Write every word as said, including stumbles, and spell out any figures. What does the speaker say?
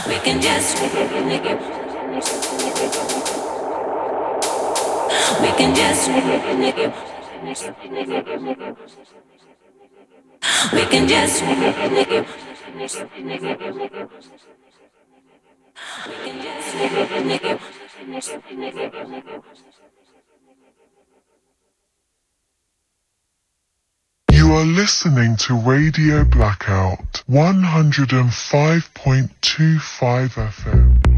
We can just we can just we can just You are listening to Radio Blackout one oh five point two five F M.